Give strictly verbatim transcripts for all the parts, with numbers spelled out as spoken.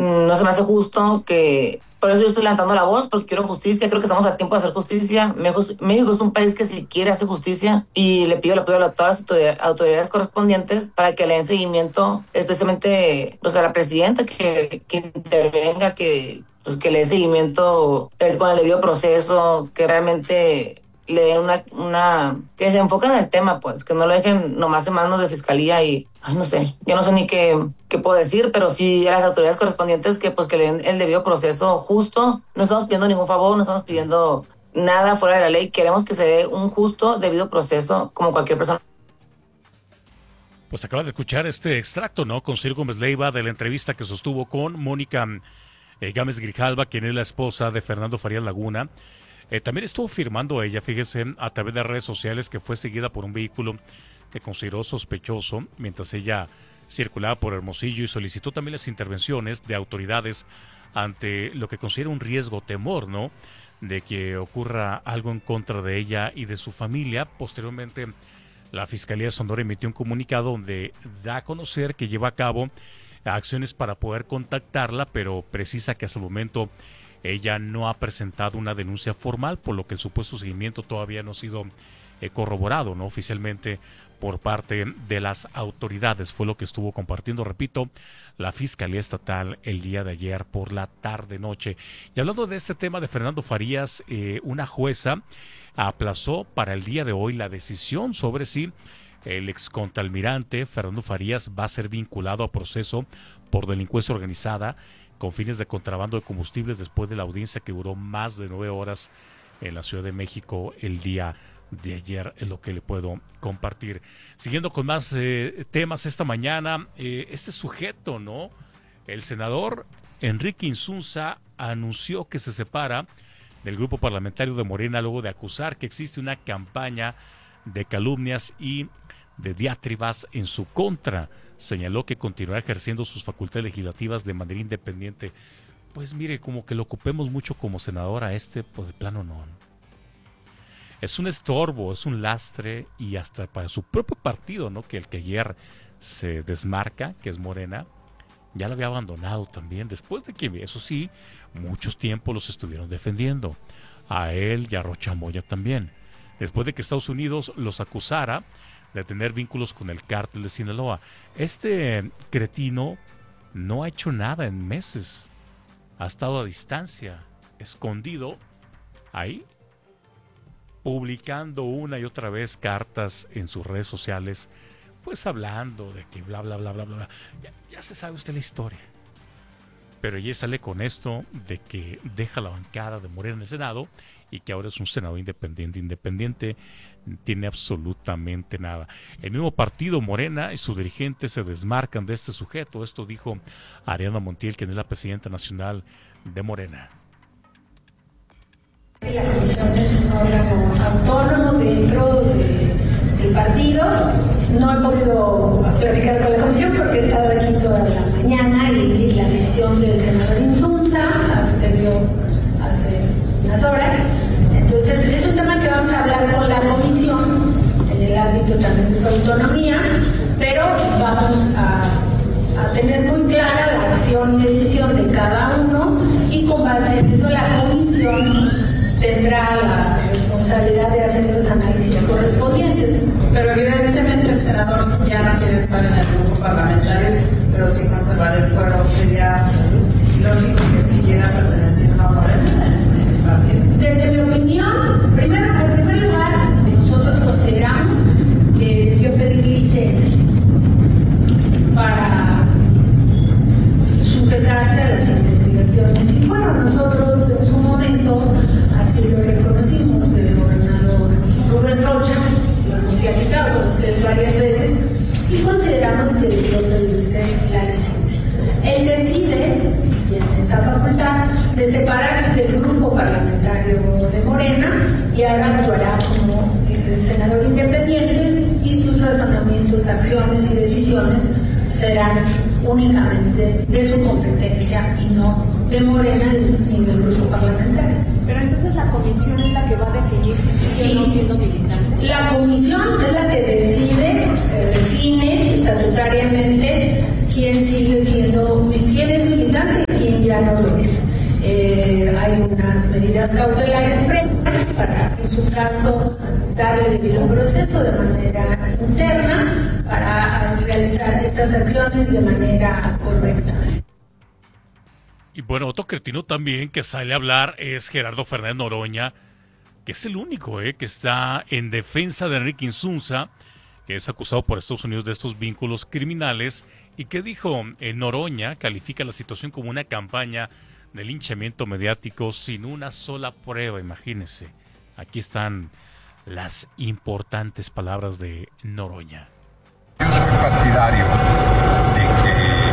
no se me hace justo que... Por eso yo estoy levantando la voz, porque quiero justicia. Creo que estamos a tiempo de hacer justicia. México, México es un país que si quiere hacer justicia, y le pido el apoyo a todas las autoridades correspondientes para que le den seguimiento, especialmente, o sea, la presidenta que, que intervenga, que, pues, que le dé seguimiento eh, con el debido proceso, que realmente le den una, una, que se enfoquen en el tema, pues, que no lo dejen nomás en manos de fiscalía y, ay, no sé, yo no sé ni qué, qué puedo decir, pero sí a las autoridades correspondientes que, pues, que le den el debido proceso justo. No estamos pidiendo ningún favor, no estamos pidiendo nada fuera de la ley, queremos que se dé un justo, debido proceso como cualquier persona. Pues acaba de escuchar este extracto, ¿no?, con Ciro Gómez Leiva, de la entrevista que sostuvo con Mónica eh, Gámez Grijalva, quien es la esposa de Fernando Farías Laguna. Eh, también estuvo firmando ella, fíjese, a través de redes sociales, que fue seguida por un vehículo que consideró sospechoso mientras ella circulaba por Hermosillo, y solicitó también las intervenciones de autoridades ante lo que considera un riesgo, temor, ¿no?, de que ocurra algo en contra de ella y de su familia. Posteriormente, la Fiscalía de Sonora emitió un comunicado donde da a conocer que lleva a cabo acciones para poder contactarla, pero precisa que hasta el momento ella no ha presentado una denuncia formal, por lo que el supuesto seguimiento todavía no ha sido eh, corroborado, ¿no?, oficialmente por parte de las autoridades. Fue lo que estuvo compartiendo, repito, la Fiscalía Estatal el día de ayer por la tarde-noche. Y hablando de este tema de Fernando Farías, eh, una jueza aplazó para el día de hoy la decisión sobre si el excontralmirante Fernando Farías va a ser vinculado a proceso por delincuencia organizada con fines de contrabando de combustibles, después de la audiencia que duró más de nueve horas en la Ciudad de México el día de ayer, es lo que le puedo compartir. Siguiendo con más eh, temas esta mañana, eh, este sujeto, ¿no?, el senador Enrique Insunza anunció que se separa del grupo parlamentario de Morena luego de acusar que existe una campaña de calumnias y de diatribas en su contra. Señaló que continuará ejerciendo sus facultades legislativas de manera independiente. Pues mire, como que lo ocupemos mucho como senador a este, pues de plano no. Es un estorbo, es un lastre, y hasta para su propio partido, ¿no?, que el que ayer se desmarca, que es Morena, ya lo había abandonado también, después de que, eso sí, muchos tiempos los estuvieron defendiendo. A él y a Rocha Moya también. Después de que Estados Unidos los acusara de tener vínculos con el cártel de Sinaloa. Este cretino no ha hecho nada en meses. Ha estado a distancia, escondido, ahí, publicando una y otra vez cartas en sus redes sociales, pues hablando de que bla, bla, bla, bla, bla. Ya, ya se sabe usted la historia. Pero ella sale con esto de que deja la bancada de Morena en el Senado y que ahora es un senador independiente. Independiente tiene absolutamente nada. El mismo partido Morena y sus dirigentes se desmarcan de este sujeto. Esto dijo Ariadna Montiel, quien es la presidenta nacional de Morena. La comisión es un órgano autónomo dentro de, del partido. No he podido platicar con la comisión porque he estado aquí toda la mañana, y la decisión del senador Insunza se dio hace unas horas. Entonces es un tema que vamos a hablar con la comisión en el ámbito también de su autonomía, pero vamos a, a tener muy clara la acción y decisión de cada uno, y con base en eso la comisión tendrá la responsabilidad de hacer los análisis correspondientes. Pero evidentemente el senador ya no quiere estar en el grupo parlamentario, pero sí conservar el fuero. Sería lógico que siguiera perteneciendo a Morena. Desde mi opinión, primero, en primer lugar, nosotros consideramos que debió pedir licencia para sujetarse a las investigaciones. Y bueno, nosotros en su momento así lo reconocimos del gobernador Rubén Rocha, lo hemos platicado con ustedes varias veces, y consideramos que debió pedirse la licencia. Él decide, tiene esa facultad, de separarse del grupo parlamentario de Morena, y ahora actuará como el senador independiente, y sus razonamientos, acciones y decisiones serán únicamente de su competencia y no de Morena ni del grupo parlamentario. Pero entonces la comisión es la que va a definir si sigue sí, o no siendo militante. La comisión es la que decide, eh, define estatutariamente quién sigue siendo, quién es militante y algunas medidas cautelares previas para, en su caso, darle debido proceso de manera interna para realizar estas acciones de manera correcta. Y bueno, otro cretino también que sale a hablar es Gerardo Fernández Noroña, que es el único eh, que está en defensa de Enrique Insunza, que es acusado por Estados Unidos de estos vínculos criminales, y que dijo, en Noroña califica la situación como una campaña de linchamiento mediático sin una sola prueba, imagínense. Aquí están las importantes palabras de Noroña. Yo soy partidario de que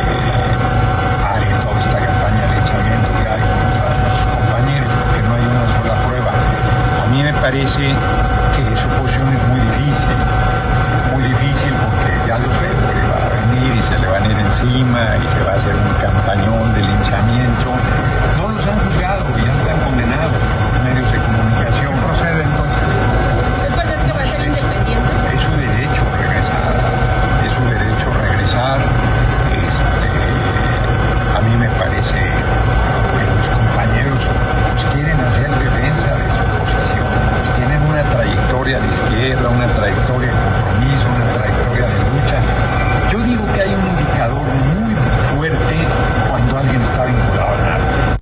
hay toda esta campaña de linchamiento que hay contra nuestros compañeros porque no hay una sola prueba. A mí me parece que su posición es muy difícil, muy difícil porque ya los veo que va a venir y se le van a ir encima y se va a hacer un campañón de linchamiento. No los han juzgado, ya están condenados por los medios de comunicación. ¿Qué procede entonces? ¿Es verdad que va a ser es, independiente? Es su derecho regresar, es su derecho regresar. Este, a mí me parece que los compañeros pues, quieren hacer defensa de su posición. Pues, tienen una trayectoria de izquierda, una trayectoria de compromiso, una trayectoria de lucha. Yo digo que hay un indicador muy fuerte cuando alguien está vinculado a nada.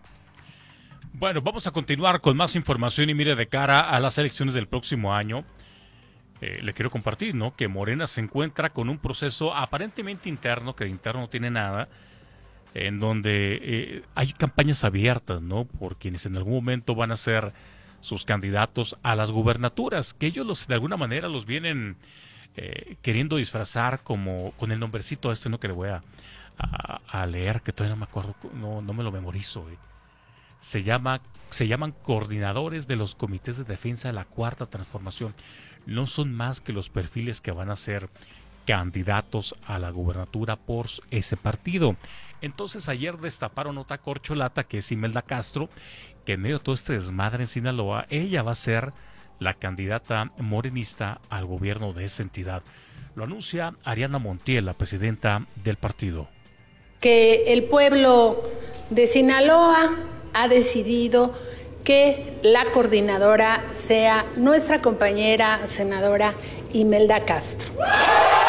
Bueno, vamos a continuar con más información y mire, de cara a las elecciones del próximo año, eh, le quiero compartir, ¿no?, que Morena se encuentra con un proceso aparentemente interno, que de interno no tiene nada, en donde eh, hay campañas abiertas, ¿no?, por quienes en algún momento van a ser sus candidatos a las gubernaturas, que ellos los de alguna manera los vienen eh, queriendo disfrazar como con el nombrecito este, ¿no?, que le voy a, a, a leer, que todavía no me acuerdo, no, no me lo memorizo, eh. Se llama, se llaman coordinadores de los comités de defensa de la Cuarta Transformación. No son más que los perfiles que van a ser candidatos a la gubernatura por ese partido. Entonces ayer destaparon otra corcholata, que es Imelda Castro, que en medio de todo este desmadre en Sinaloa, ella va a ser la candidata morenista al gobierno de esa entidad. Lo anuncia Ariana Montiel, la presidenta del partido. Que el pueblo de Sinaloa ha decidido que la coordinadora sea nuestra compañera senadora Imelda Castro.